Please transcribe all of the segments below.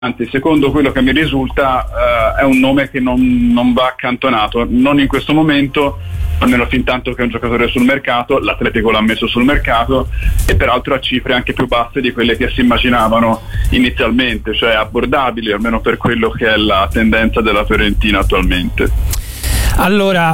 Anzi, secondo quello che mi risulta, è un nome che non va accantonato, non in questo momento, almeno fin tanto che è un giocatore sul mercato. L'Atletico l'ha messo sul mercato e peraltro a cifre anche più basse di quelle che si immaginavano inizialmente, cioè abbordabili, almeno per quello che è la tendenza della Fiorentina attualmente. Allora,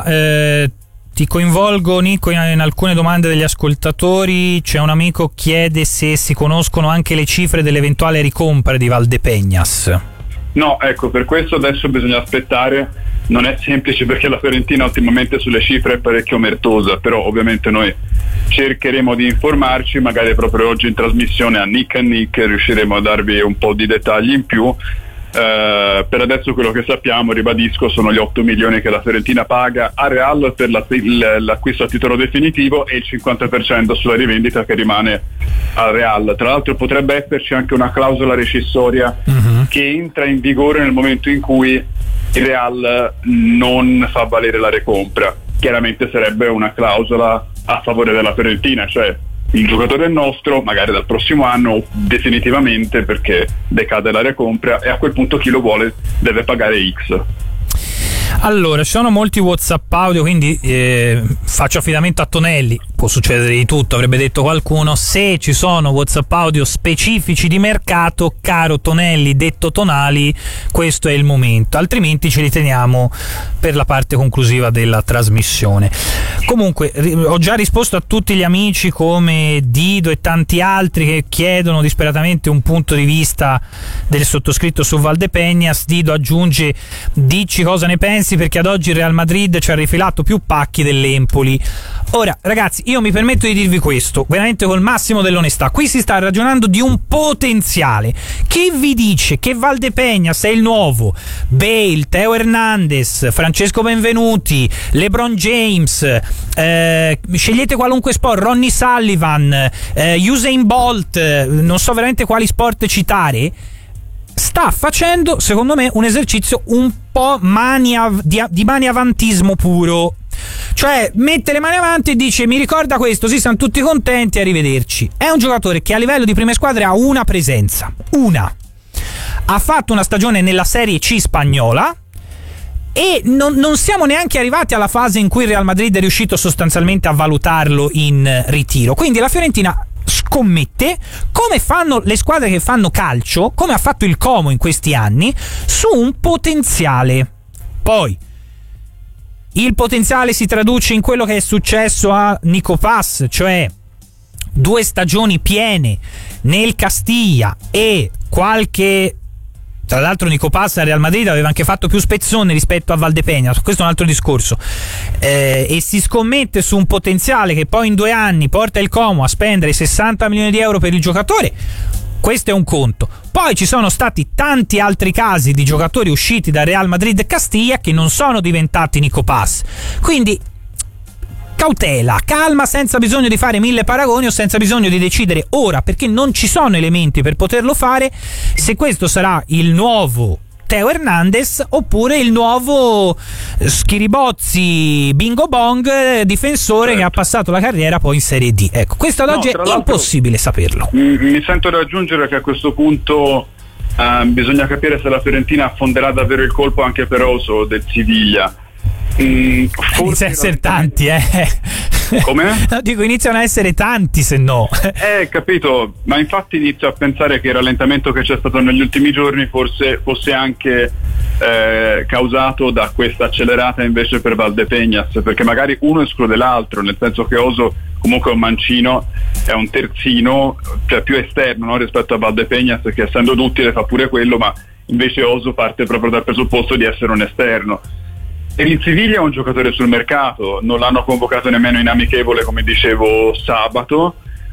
ti coinvolgo, Nico, in alcune domande degli ascoltatori. C'è un amico che chiede se si conoscono anche le cifre dell'eventuale ricompra di Valdepeñas. No, ecco, per questo adesso bisogna aspettare. Non è semplice perché la Fiorentina ultimamente sulle cifre è parecchio omertosa, però ovviamente noi cercheremo di informarci, magari proprio oggi in trasmissione a Nick riusciremo a darvi un po' di dettagli in più. Per adesso quello che sappiamo, ribadisco, sono gli 8 milioni che la Fiorentina paga a Real per l'acquisto a titolo definitivo e il 50% sulla rivendita che rimane al Real. Tra l'altro potrebbe esserci anche una clausola rescissoria che entra in vigore nel momento in cui il Real non fa valere la recompra. Chiaramente sarebbe una clausola a favore della Fiorentina, cioè il giocatore è nostro, magari dal prossimo anno definitivamente, perché decade la recompra e a quel punto chi lo vuole deve pagare X. Allora, ci sono molti WhatsApp audio, quindi faccio affidamento a Tonelli. Può succedere di tutto, avrebbe detto qualcuno. Se ci sono WhatsApp audio specifici di mercato, caro Tonelli, detto Tonali, questo è il momento, altrimenti ci riteniamo per la parte conclusiva della trasmissione. Comunque, ho già risposto a tutti gli amici come Dido e tanti altri che chiedono disperatamente un punto di vista del sottoscritto su Valdepeñas. Dido aggiunge: dici cosa ne pensi, perché ad oggi il Real Madrid ci ha rifilato più pacchi dell'Empoli. Ora, ragazzi, io mi permetto di dirvi questo veramente col massimo dell'onestà. Qui si sta ragionando di un potenziale. Chi vi dice che Valdepeñas è il nuovo Bale, Theo Hernandez, Francesco Benvenuti, LeBron James, scegliete qualunque sport, Ronnie Sullivan, Usain Bolt, non so veramente quali sport citare, sta facendo secondo me un esercizio un po' di maniavantismo puro. Cioè mette le mani avanti e dice: mi ricorda questo, sì, siamo tutti contenti, arrivederci. È un giocatore che a livello di prime squadre ha una presenza, ha fatto una stagione nella Serie C spagnola e non siamo neanche arrivati alla fase in cui il Real Madrid è riuscito sostanzialmente a valutarlo in ritiro. Quindi la Fiorentina scommette, come fanno le squadre che fanno calcio, come ha fatto il Como in questi anni, su un potenziale. Poi il potenziale si traduce in quello che è successo a Nico Paz, cioè 2 stagioni piene nel Castilla e qualche... Tra l'altro Nico Paz al Real Madrid aveva anche fatto più spezzone rispetto a Valdepeñas, questo è un altro discorso, e si scommette su un potenziale che poi in 2 anni porta il Como a spendere 60 milioni di euro per il giocatore. Questo è un conto. Poi ci sono stati tanti altri casi di giocatori usciti dal Real Madrid Castilla che non sono diventati Nico Paz. Quindi cautela, calma, senza bisogno di fare 1000 paragoni o senza bisogno di decidere ora, perché non ci sono elementi per poterlo fare, se questo sarà il nuovo Theo Hernandez oppure il nuovo Schiribozzi Bingo Bong, difensore, certo, che ha passato la carriera poi in Serie D. Ecco, questo ad oggi è impossibile saperlo. Mi sento di aggiungere che a questo punto bisogna capire se la Fiorentina affonderà davvero il colpo anche per Oso del Siviglia. Inizia a essere tanti, Come? No, dico, iniziano a essere tanti, se no. Capito, ma infatti inizio a pensare che il rallentamento che c'è stato negli ultimi giorni forse fosse anche causato da questa accelerata invece per Valdepeñas, perché magari uno esclude l'altro, nel senso che Oso comunque è un mancino, è un terzino, cioè più esterno, no, rispetto a Valdepeñas, che essendo duttile fa pure quello, ma invece Oso parte proprio dal presupposto di essere un esterno. E il Siviglia è un giocatore sul mercato, non l'hanno convocato nemmeno in amichevole, come dicevo sabato,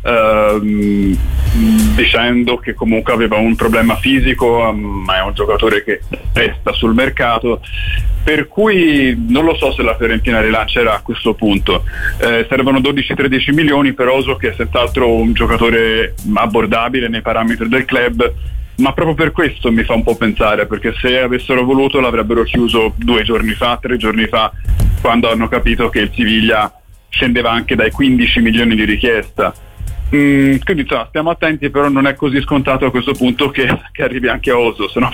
dicendo che comunque aveva un problema fisico, ma è un giocatore che resta sul mercato, per cui non lo so se la Fiorentina rilancerà a questo punto. Servono 12-13 milioni per Oso, che è senz'altro un giocatore abbordabile nei parametri del club, ma proprio per questo mi fa un po' pensare, perché se avessero voluto l'avrebbero chiuso 2 giorni fa, 3 giorni fa, quando hanno capito che il Siviglia scendeva anche dai 15 milioni di richiesta. Quindi stiamo attenti, però non è così scontato a questo punto che arrivi anche a Oslo, se no